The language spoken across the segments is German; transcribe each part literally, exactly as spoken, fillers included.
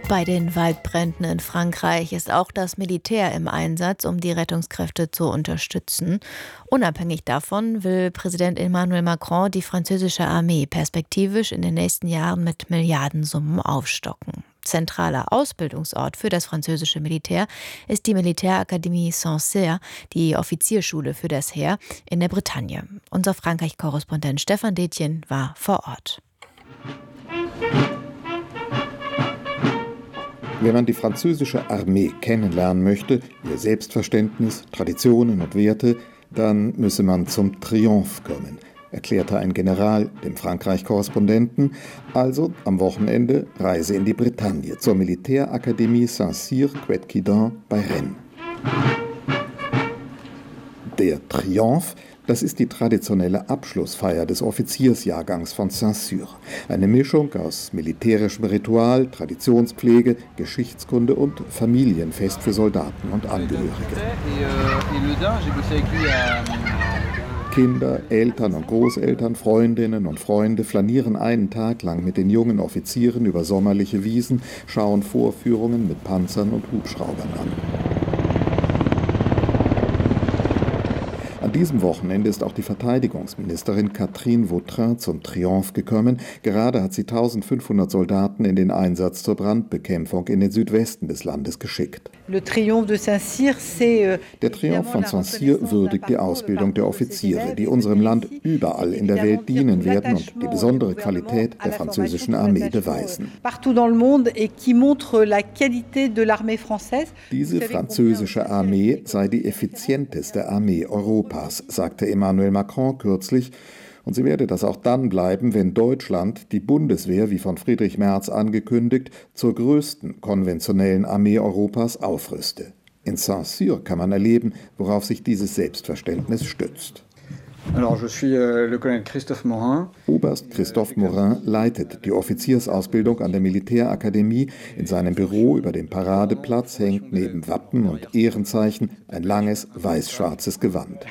Bei den Waldbränden in Frankreich ist auch das Militär im Einsatz, um die Rettungskräfte zu unterstützen. Unabhängig davon will Präsident Emmanuel Macron die französische Armee perspektivisch in den nächsten Jahren mit Milliardensummen aufstocken. Zentraler Ausbildungsort für das französische Militär ist die Militärakademie Saint-Cyr, die Offizierschule für das Heer in der Bretagne. Unser Frankreich-Korrespondent Stefan Detjen war vor Ort. Wenn man die französische Armee kennenlernen möchte, ihr Selbstverständnis, Traditionen und Werte, dann müsse man zum Triomphe kommen, erklärte ein General dem Frankreich-Korrespondenten. Also am Wochenende Reise in die Bretagne zur Militärakademie Saint-Cyr-Quetquidan bei Rennes. Der Triomphe, das ist die traditionelle Abschlussfeier des Offiziersjahrgangs von Saint-Cyr. Eine Mischung aus militärischem Ritual, Traditionspflege, Geschichtskunde und Familienfest für Soldaten und Angehörige. Kinder, Eltern und Großeltern, Freundinnen und Freunde flanieren einen Tag lang mit den jungen Offizieren über sommerliche Wiesen, schauen Vorführungen mit Panzern und Hubschraubern an. An diesem Wochenende ist auch die Verteidigungsministerin Catherine Vautrin zum Triomphe gekommen. Gerade hat sie eintausendfünfhundert Soldaten in den Einsatz zur Brandbekämpfung in den Südwesten des Landes geschickt. Der Triumph von Saint-Cyr würdigt die Ausbildung der Offiziere, die unserem Land überall in der Welt dienen werden und die besondere Qualität der französischen Armee beweisen. Diese französische Armee sei die effizienteste Armee Europas, sagte Emmanuel Macron kürzlich, und sie werde das auch dann bleiben, wenn Deutschland die Bundeswehr, wie von Friedrich Merz angekündigt, zur größten konventionellen Armee Europas aufrüste. In Saint-Cyr kann man erleben, worauf sich dieses Selbstverständnis stützt. Alors, je suis euh, le colonel Christophe Morin. Oberst Christophe Morin leitet die Offiziersausbildung an der Militärakademie. In seinem Büro über dem Paradeplatz hängt neben Wappen und Ehrenzeichen ein langes weiß-schwarzes Gewand.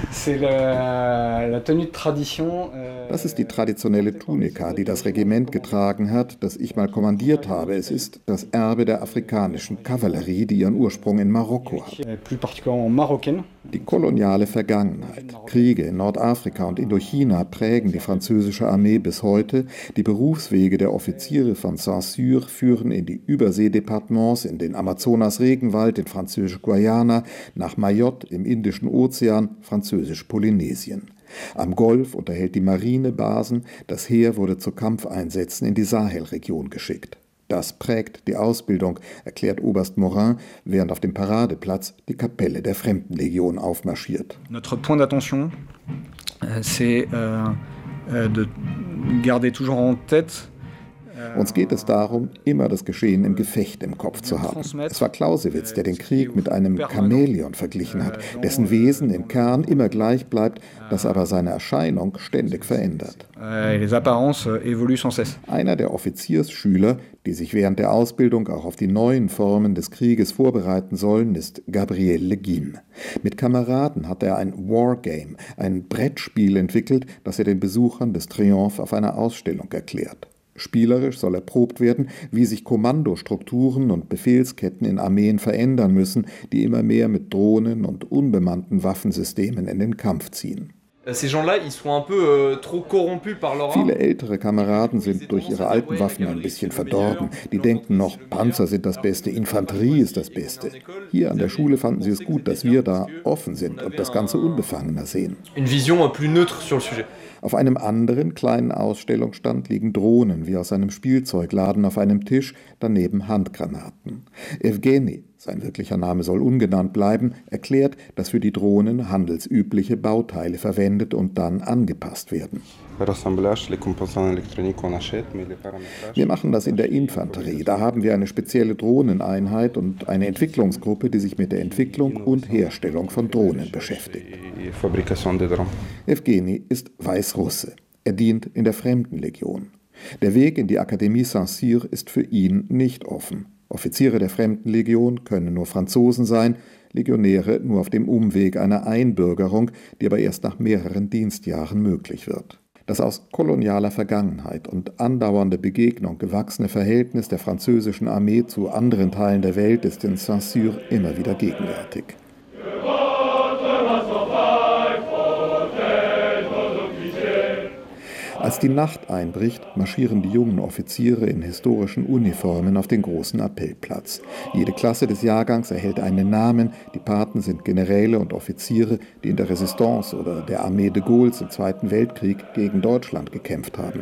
Das ist die traditionelle Tunika, die das Regiment getragen hat, das ich mal kommandiert habe. Es ist das Erbe der afrikanischen Kavallerie, die ihren Ursprung in Marokko hat. Die koloniale Vergangenheit, Kriege in Nordafrika und Indochina prägen die französische Armee bis heute. Die Berufswege der Offiziere von Saint-Cyr führen in die Überseedepartements, in den Amazonas-Regenwald, in französisch-Guayana, nach Mayotte im Indischen Ozean, französisch-Polynesien. Am Golf unterhält die Marine Basen, das Heer wurde zu Kampfeinsätzen in die Sahelregion geschickt. Das prägt die Ausbildung, erklärt Oberst Morin, während auf dem Paradeplatz die Kapelle der Fremdenlegion aufmarschiert. Notre point d'attention, c'est de garder toujours en tête. Uns geht es darum, immer das Geschehen im Gefecht im Kopf zu haben. Es war Clausewitz, der den Krieg mit einem Chamäleon verglichen hat, dessen Wesen im Kern immer gleich bleibt, das aber seine Erscheinung ständig verändert. Einer der Offiziersschüler, die sich während der Ausbildung auch auf die neuen Formen des Krieges vorbereiten sollen, ist Gabriel Le Guin. Mit Kameraden hat er ein Wargame, ein Brettspiel entwickelt, das er den Besuchern des Triomphe auf einer Ausstellung erklärt. Spielerisch soll erprobt werden, wie sich Kommandostrukturen und Befehlsketten in Armeen verändern müssen, die immer mehr mit Drohnen und unbemannten Waffensystemen in den Kampf ziehen. Viele ältere Kameraden sind durch ihre alten Waffen ein bisschen verdorben. Die denken noch, Panzer sind das Beste, Infanterie ist das Beste. Hier an der Schule fanden sie es gut, dass wir da offen sind und das Ganze unbefangener sehen. Auf einem anderen kleinen Ausstellungsstand liegen Drohnen wie aus einem Spielzeugladen auf einem Tisch, daneben Handgranaten. Evgeny, sein wirklicher Name soll ungenannt bleiben, erklärt, dass für die Drohnen handelsübliche Bauteile verwendet und dann angepasst werden. Wir machen das in der Infanterie. Da haben wir eine spezielle Drohneneinheit und eine Entwicklungsgruppe, die sich mit der Entwicklung und Herstellung von Drohnen beschäftigt. Evgeny ist Weißrusse. Er dient in der Fremdenlegion. Der Weg in die Akademie Saint-Cyr ist für ihn nicht offen. Offiziere der Fremdenlegion können nur Franzosen sein, Legionäre nur auf dem Umweg einer Einbürgerung, die aber erst nach mehreren Dienstjahren möglich wird. Das aus kolonialer Vergangenheit und andauernder Begegnung gewachsene Verhältnis der französischen Armee zu anderen Teilen der Welt ist in Saint-Cyr immer wieder gegenwärtig. Als die Nacht einbricht, marschieren die jungen Offiziere in historischen Uniformen auf den großen Appellplatz. Jede Klasse des Jahrgangs erhält einen Namen. Die Paten sind Generäle und Offiziere, die in der Resistance oder der Armee de Gaulles im Zweiten Weltkrieg gegen Deutschland gekämpft haben.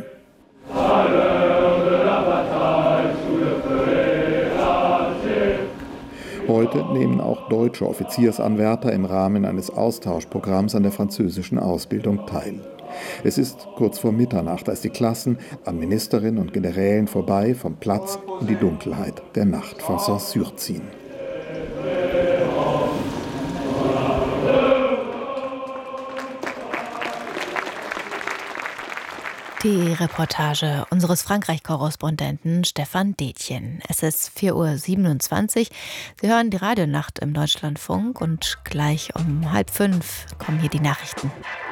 Heute nehmen auch deutsche Offiziersanwärter im Rahmen eines Austauschprogramms an der französischen Ausbildung teil. Es ist kurz vor Mitternacht, als die Klassen an Ministerinnen und Generälen vorbei vom Platz in die Dunkelheit der Nacht von Saint-Cyr ziehen. Die Reportage unseres Frankreich-Korrespondenten Stefan Detjen. Es ist vier Uhr siebenundzwanzig. Sie hören die Radionacht im Deutschlandfunk und gleich um halb fünf kommen hier die Nachrichten.